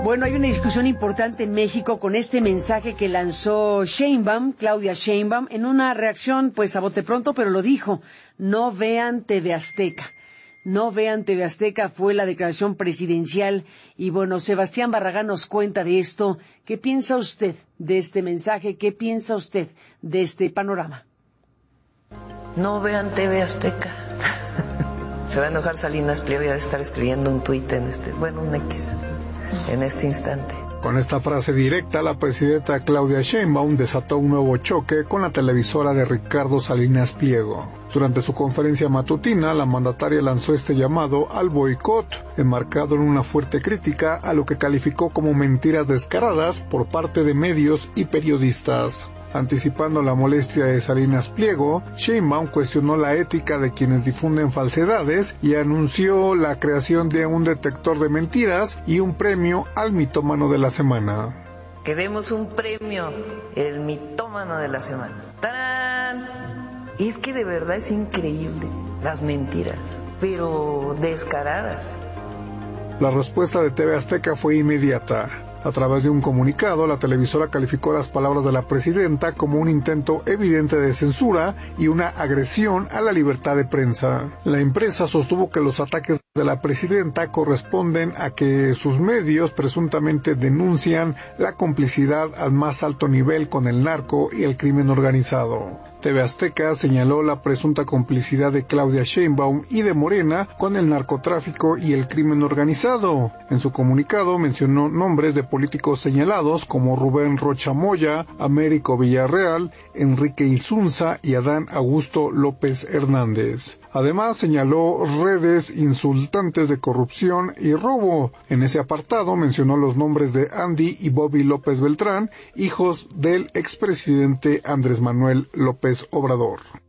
Bueno, hay una discusión importante en México con este mensaje que lanzó Claudia Sheinbaum, en una reacción, pues a bote pronto, pero lo dijo: no vean TV Azteca. No vean TV Azteca fue la declaración presidencial. Y bueno, Sebastián Barragán nos cuenta de esto. ¿Qué piensa usted de este mensaje? ¿Qué piensa usted de este panorama? No vean TV Azteca. Se va a enojar Salinas Pliego, de estar escribiendo un tuit un X en este instante. Con esta frase directa, la presidenta Claudia Sheinbaum desató un nuevo choque con la televisora de Ricardo Salinas Pliego. Durante su conferencia matutina, la mandataria lanzó este llamado al boicot, enmarcado en una fuerte crítica a lo que calificó como mentiras descaradas por parte de medios y periodistas. Anticipando la molestia de Salinas Pliego, Sheinbaum cuestionó la ética de quienes difunden falsedades y anunció la creación de un detector de mentiras y un premio al mitómano de la semana. Queremos un premio, el mitómano de la semana. ¡Tarán! Y es que de verdad es increíble, las mentiras, pero descaradas. La respuesta de TV Azteca fue inmediata. A través de un comunicado, la televisora calificó las palabras de la presidenta como un intento evidente de censura y una agresión a la libertad de prensa. La empresa sostuvo que los ataques de la presidenta corresponden a que sus medios presuntamente denuncian la complicidad al más alto nivel con el narco y el crimen organizado. TV Azteca señaló la presunta complicidad de Claudia Sheinbaum y de Morena con el narcotráfico y el crimen organizado. En su comunicado mencionó nombres de políticos señalados como Rubén Rocha Moya, Américo Villarreal, Enrique Insunza y Adán Augusto López Hernández. Además, señaló redes insultantes de corrupción y robo. En ese apartado mencionó los nombres de Andy y Bobby López Beltrán, hijos del expresidente Andrés Manuel López Obrador.